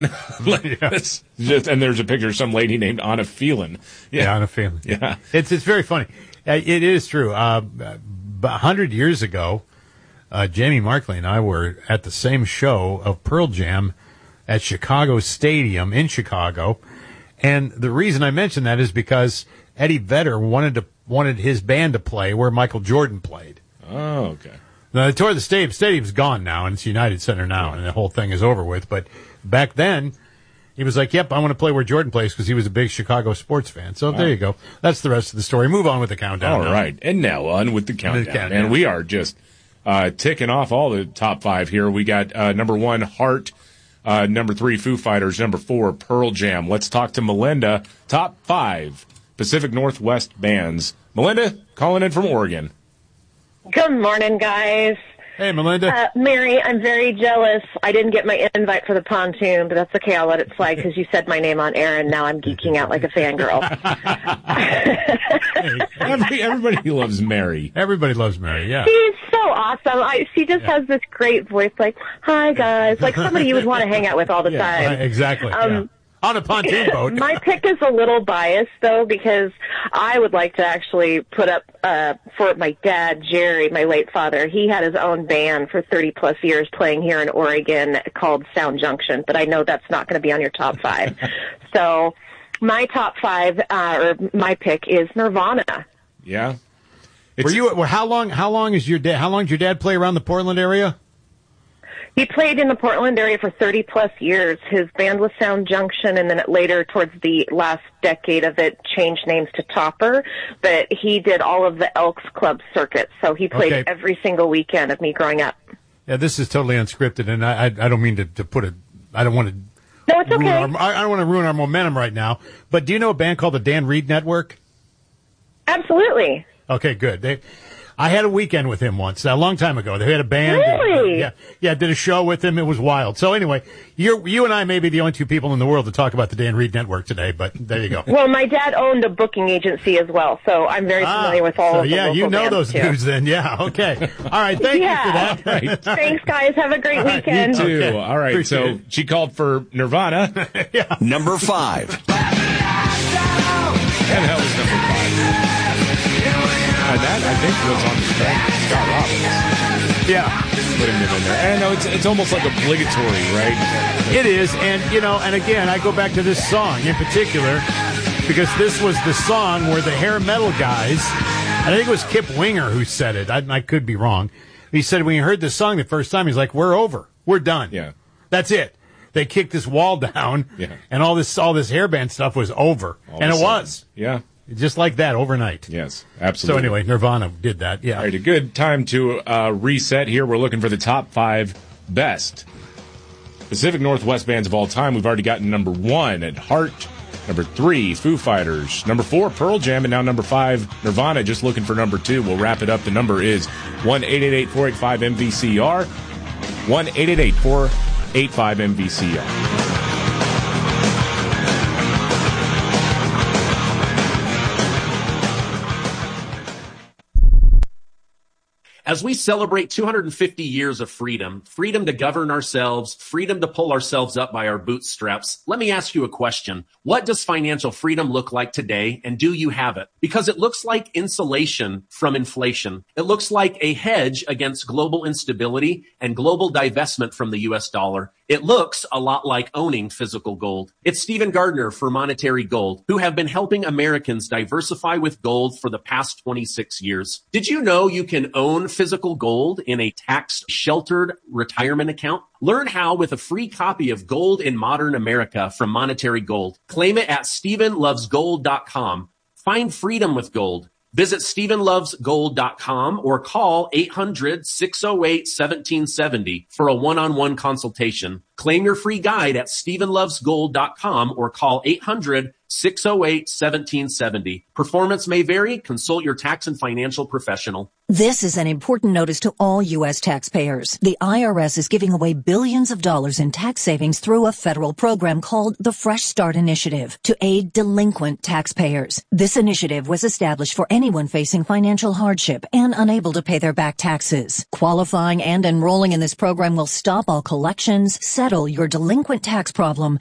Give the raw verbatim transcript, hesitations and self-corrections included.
like, Yeah. it's just, and there's a picture of some lady named Anna Phelan. Yeah, Yeah. on a family. Yeah. It's it's very funny. Uh, It is true. Uh, a hundred years ago, uh, Jamie Markley and I were at the same show of Pearl Jam at Chicago Stadium in Chicago, and the reason I mention that is because Eddie Vedder wanted to wanted his band to play where Michael Jordan played. Oh, okay. Now, the tour of the stadium, stadium's gone now, and it's United Center now, and the whole thing is over with. But back then, he was like, yep, I want to play where Jordan plays because he was a big Chicago sports fan. So there you go. That's the rest of the story. Move on with the countdown. All now. right. And now on with the countdown. countdown. And we are just uh, ticking off all the top five here. We got uh, number one, Heart. Uh, number three, Foo Fighters. Number four, Pearl Jam. Let's talk to Melinda. Top five Pacific Northwest bands. Melinda, calling in from Oregon. Good morning, guys. Hey, Melinda. Uh, Mary, I'm very jealous. I didn't get my invite for the pontoon, but that's okay. I'll let it slide because you said my name on air, and now I'm geeking out like a fangirl. Every, everybody loves Mary. Everybody loves Mary, yeah. She's so awesome. I, she just Yeah. has this great voice, like, hi, guys. Like somebody you would want to hang out with all the Yeah, time. Right, exactly. Um, yeah. On a pontoon boat. My pick is a little biased, though, because I would like to actually put up uh for my dad, Jerry, my late father. He had his own band for thirty plus years playing here in Oregon called Sound Junction, but I know that's not going to be on your top five. So my top five, uh, or my pick is Nirvana. Yeah. Were you? Well, how long? How long is your dad? How long did your dad play around the Portland area? He played in the Portland area for thirty plus years. His band was Sound Junction, and then it later, towards the last decade of it, changed names to Topper. But he did all of the Elks Club circuits, so he played Okay. every single weekend of me growing up. Yeah, this is totally unscripted, and I, I, I don't mean to, to put it. I don't want to. No, it's ruin okay. our, I I don't want to ruin our momentum right now. But do you know a band called the Dan Reed Network? Absolutely. Okay, good. They, I had a weekend with him once, a long time ago. They had a band. Really? Yeah, yeah. Did a show with him. It was wild. So anyway, you you and I may be the only two people in the world to talk about the Dan Reed Network today. But there you go. Well, my dad owned a booking agency as well, so I'm very familiar with all so of the yeah, local you know bands, those too. dudes then. Yeah. Okay. All right. Thank Yeah. you for that. Right. Thanks, guys. Have a great right, you weekend. Too. Okay. All right. Appreciate So it. she called for Nirvana. yeah. Number five. And that was number five. And that, I think, was on the strength of Scott Robbins. Yeah. Putting it in there. And I know it's, it's almost like obligatory, right? It is, and you know, and again, I go back to this song in particular because this was the song where the hair metal guys, I think it was Kip Winger who said it. I, I could be wrong. He said when he heard this song the first time, he's like, "We're over, we're done. Yeah. That's it." They kicked this wall down, Yeah. and all this all this hairband stuff was over, All and of a it sudden. was Yeah. just like that overnight. Yes. So Absolutely. anyway, Nirvana did that. Yeah. All right, a good time to uh, reset here. We're looking for the top five best Pacific Northwest bands of all time. We've already gotten number one at Heart, number three, Foo Fighters, number four, Pearl Jam, and now number five, Nirvana. Just looking for number two. We'll wrap it up. The number is one eight eight eight, four eight five, M V C R, one eight eight eight, four eight five, M V C R. As we celebrate two hundred fifty years of freedom, freedom to govern ourselves, freedom to pull ourselves up by our bootstraps, let me ask you a question. What does financial freedom look like today, and do you have it? Because it looks like insulation from inflation. It looks like a hedge against global instability and global divestment from the U S dollar. It looks a lot like owning physical gold. It's Stephen Gardner for Monetary Gold, who have been helping Americans diversify with gold for the past twenty-six years. Did you know you can own physical gold in a tax-sheltered retirement account? Learn how with a free copy of Gold in Modern America from Monetary Gold. Claim it at stephen loves gold dot com. Find freedom with gold. Visit stephen loves gold dot com or call eight hundred, six oh eight, one seven seven oh for a one-on-one consultation. Claim your free guide at stephen loves gold dot com or call eight hundred, six oh eight, one seven seven oh. Performance may vary. Consult your tax and financial professional. This is an important notice to all U S taxpayers. The I R S is giving away billions of dollars in tax savings through a federal program called the Fresh Start Initiative to aid delinquent taxpayers. This initiative was established for anyone facing financial hardship and unable to pay their back taxes. Qualifying and enrolling in this program will stop all collections, set settle your delinquent tax problem